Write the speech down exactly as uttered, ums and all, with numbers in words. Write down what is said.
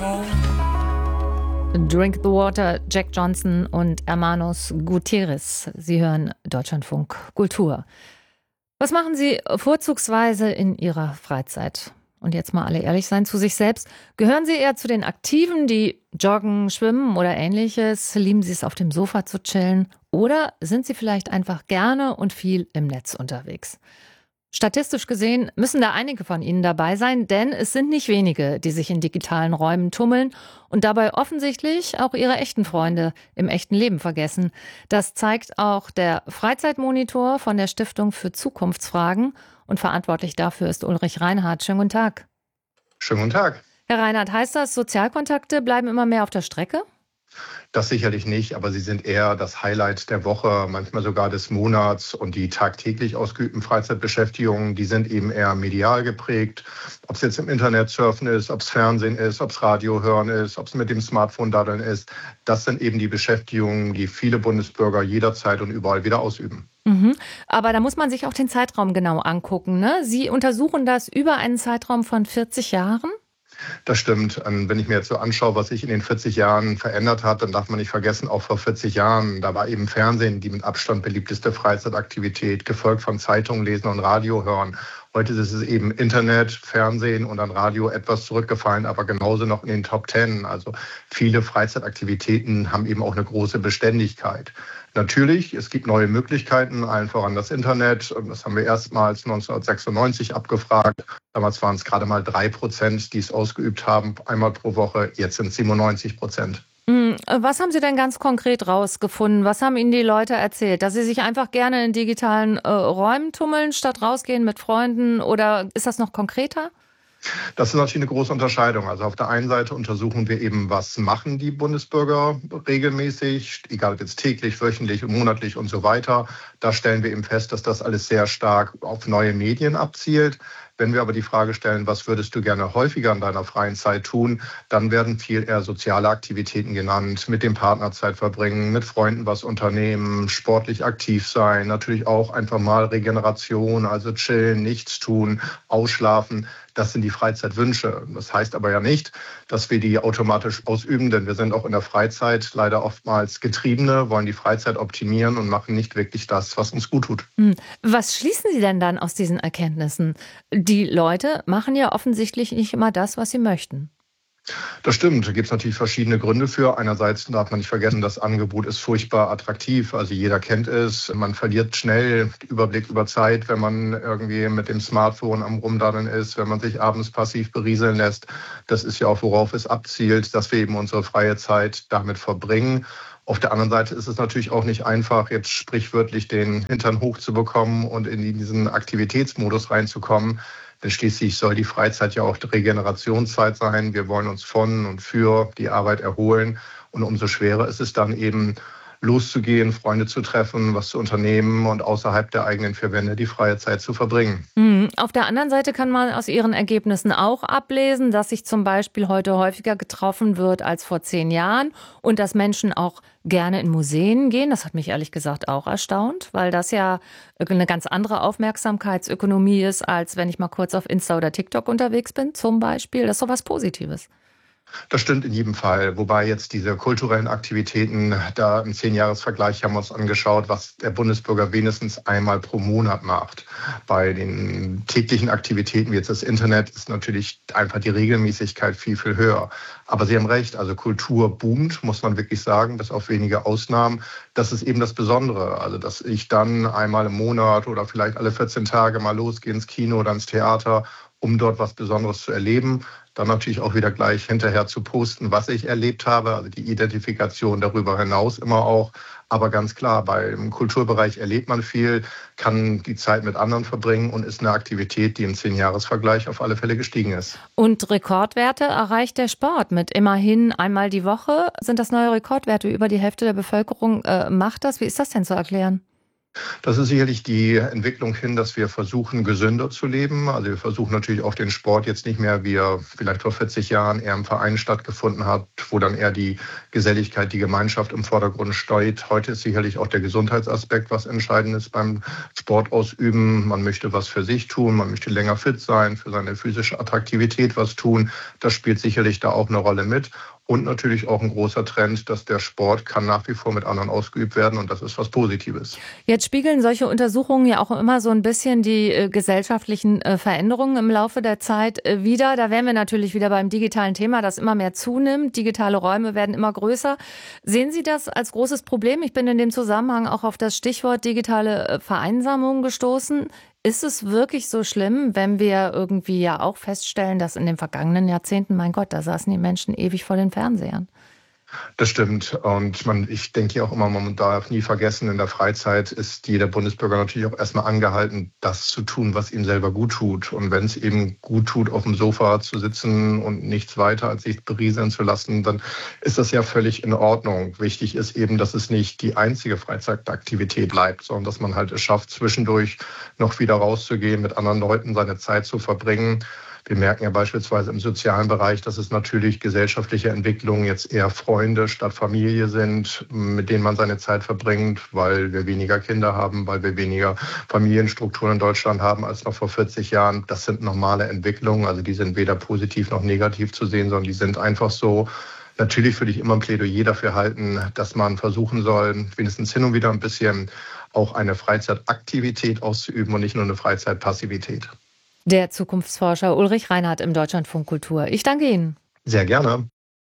Drink the Water, Jack Johnson und Hermanos Gutierrez. Sie hören Deutschlandfunk Kultur. Was machen Sie vorzugsweise in Ihrer Freizeit? Und jetzt mal alle ehrlich sein zu sich selbst. Gehören Sie eher zu den Aktiven, die joggen, schwimmen oder ähnliches? Lieben Sie es, auf dem Sofa zu chillen? Oder sind Sie vielleicht einfach gerne und viel im Netz unterwegs? Statistisch gesehen müssen da einige von Ihnen dabei sein, denn es sind nicht wenige, die sich in digitalen Räumen tummeln und dabei offensichtlich auch ihre echten Freunde im echten Leben vergessen. Das zeigt auch der Freizeitmonitor von der Stiftung für Zukunftsfragen und verantwortlich dafür ist Ulrich Reinhardt. Schönen guten Tag. Schönen guten Tag. Herr Reinhardt, heißt das, Sozialkontakte bleiben immer mehr auf der Strecke? Das sicherlich nicht, aber sie sind eher das Highlight der Woche, manchmal sogar des Monats. Und die tagtäglich ausgeübten Freizeitbeschäftigungen, die sind eben eher medial geprägt. Ob es jetzt im Internet surfen ist, ob es Fernsehen ist, ob es Radio hören ist, ob es mit dem Smartphone daddeln ist. Das sind eben die Beschäftigungen, die viele Bundesbürger jederzeit und überall wieder ausüben. Mhm. Aber da muss man sich auch den Zeitraum genau angucken, ne? Sie untersuchen das über einen Zeitraum von vierzig Jahren? Das stimmt. Wenn ich mir jetzt so anschaue, was sich in den vierzig Jahren verändert hat, dann darf man nicht vergessen, auch vor vierzig Jahren, da war eben Fernsehen die mit Abstand beliebteste Freizeitaktivität, gefolgt von Zeitungen lesen und Radio hören. Heute ist es eben Internet, Fernsehen und dann Radio etwas zurückgefallen, aber genauso noch in den Top Ten. Also viele Freizeitaktivitäten haben eben auch eine große Beständigkeit. Natürlich, es gibt neue Möglichkeiten, allen voran das Internet. Das haben wir erstmals neunzehnhundertsechsundneunzig abgefragt. Damals waren es gerade mal drei Prozent, die es ausgeübt haben, einmal pro Woche. Jetzt sind es siebenundneunzig Prozent. Was haben Sie denn ganz konkret rausgefunden? Was haben Ihnen die Leute erzählt? Dass sie sich einfach gerne in digitalen äh, Räumen tummeln, statt rausgehen mit Freunden? Oder ist das noch konkreter? Das ist natürlich eine große Unterscheidung. Also auf der einen Seite untersuchen wir eben, was machen die Bundesbürger regelmäßig, egal ob jetzt täglich, wöchentlich, monatlich und so weiter. Da stellen wir eben fest, dass das alles sehr stark auf neue Medien abzielt. Wenn wir aber die Frage stellen, was würdest du gerne häufiger in deiner freien Zeit tun, dann werden viel eher soziale Aktivitäten genannt, mit dem Partner Zeit verbringen, mit Freunden was unternehmen, sportlich aktiv sein, natürlich auch einfach mal Regeneration, also chillen, nichts tun, ausschlafen. Das sind die Freizeitwünsche. Das heißt aber ja nicht, dass wir die automatisch ausüben, denn wir sind auch in der Freizeit leider oftmals Getriebene, wollen die Freizeit optimieren und machen nicht wirklich das, was uns gut tut. Was schließen Sie denn dann aus diesen Erkenntnissen? Die Leute machen ja offensichtlich nicht immer das, was sie möchten. Das stimmt. Da gibt es natürlich verschiedene Gründe für. Einerseits darf man nicht vergessen, das Angebot ist furchtbar attraktiv. Also jeder kennt es. Man verliert schnell den Überblick über Zeit, wenn man irgendwie mit dem Smartphone am Rumdaddeln ist, wenn man sich abends passiv berieseln lässt. Das ist ja auch, worauf es abzielt, dass wir eben unsere freie Zeit damit verbringen. Auf der anderen Seite ist es natürlich auch nicht einfach, jetzt sprichwörtlich den Hintern hochzubekommen und in diesen Aktivitätsmodus reinzukommen. Denn schließlich soll die Freizeit ja auch Regenerationszeit sein. Wir wollen uns von und für die Arbeit erholen. Und umso schwerer ist es dann eben, loszugehen, Freunde zu treffen, was zu unternehmen und außerhalb der eigenen vier Wände die freie Zeit zu verbringen. Mhm. Auf der anderen Seite kann man aus Ihren Ergebnissen auch ablesen, dass sich zum Beispiel heute häufiger getroffen wird als vor zehn Jahren und dass Menschen auch gerne in Museen gehen. Das hat mich ehrlich gesagt auch erstaunt, weil das ja eine ganz andere Aufmerksamkeitsökonomie ist, als wenn ich mal kurz auf Insta oder TikTok unterwegs bin zum Beispiel. Das ist so was Positives. Das stimmt in jedem Fall. Wobei jetzt diese kulturellen Aktivitäten, da im Zehn-Jahres-Vergleich haben wir uns angeschaut, was der Bundesbürger wenigstens einmal pro Monat macht. Bei den täglichen Aktivitäten wie jetzt das Internet ist natürlich einfach die Regelmäßigkeit viel, viel höher. Aber Sie haben recht, also Kultur boomt, muss man wirklich sagen, bis auf wenige Ausnahmen. Das ist eben das Besondere. Also dass ich dann einmal im Monat oder vielleicht alle vierzehn Tage mal losgehe ins Kino oder ins Theater, um dort was Besonderes zu erleben. Dann natürlich auch wieder gleich hinterher zu posten, was ich erlebt habe, also die Identifikation darüber hinaus immer auch. Aber ganz klar, beim Kulturbereich erlebt man viel, kann die Zeit mit anderen verbringen und ist eine Aktivität, die im Zehn-Jahres-Vergleich auf alle Fälle gestiegen ist. Und Rekordwerte erreicht der Sport mit immerhin einmal die Woche. Sind das neue Rekordwerte? Über die Hälfte der Bevölkerung äh, macht das. Wie ist das denn zu erklären? Das ist sicherlich die Entwicklung hin, dass wir versuchen, gesünder zu leben. Also wir versuchen natürlich auch den Sport jetzt nicht mehr, wie er vielleicht vor vierzig Jahren eher im Verein stattgefunden hat, wo dann eher die Geselligkeit, die Gemeinschaft im Vordergrund steht. Heute ist sicherlich auch der Gesundheitsaspekt was Entscheidendes beim Sportausüben. Man möchte was für sich tun, man möchte länger fit sein, für seine physische Attraktivität was tun. Das spielt sicherlich da auch eine Rolle mit. Und natürlich auch ein großer Trend, dass der Sport kann nach wie vor mit anderen ausgeübt werden und das ist was Positives. Jetzt spiegeln solche Untersuchungen ja auch immer so ein bisschen die äh, gesellschaftlichen äh, Veränderungen im Laufe der Zeit äh, wider. Da wären wir natürlich wieder beim digitalen Thema, das immer mehr zunimmt. Digitale Räume werden immer größer. Sehen Sie das als großes Problem? Ich bin in dem Zusammenhang auch auf das Stichwort digitale äh, Vereinsamung gestoßen. Ist es wirklich so schlimm, wenn wir irgendwie ja auch feststellen, dass in den vergangenen Jahrzehnten, mein Gott, da saßen die Menschen ewig vor den Fernsehern? Das stimmt. Und man, ich denke ja auch immer, man darf nie vergessen, in der Freizeit ist jeder Bundesbürger natürlich auch erstmal angehalten, das zu tun, was ihm selber gut tut. Und wenn es eben gut tut, auf dem Sofa zu sitzen und nichts weiter als sich berieseln zu lassen, dann ist das ja völlig in Ordnung. Wichtig ist eben, dass es nicht die einzige Freizeitaktivität bleibt, sondern dass man halt es schafft, zwischendurch noch wieder rauszugehen, mit anderen Leuten seine Zeit zu verbringen. Wir merken ja beispielsweise im sozialen Bereich, dass es natürlich gesellschaftliche Entwicklungen jetzt eher Freunde statt Familie sind, mit denen man seine Zeit verbringt, weil wir weniger Kinder haben, weil wir weniger Familienstrukturen in Deutschland haben als noch vor vierzig Jahren. Das sind normale Entwicklungen, also die sind weder positiv noch negativ zu sehen, sondern die sind einfach so. Natürlich würde ich immer ein Plädoyer dafür halten, dass man versuchen soll, wenigstens hin und wieder ein bisschen auch eine Freizeitaktivität auszuüben und nicht nur eine Freizeitpassivität. Der Zukunftsforscher Ulrich Reinhardt im Deutschlandfunk Kultur. Ich danke Ihnen. Sehr gerne.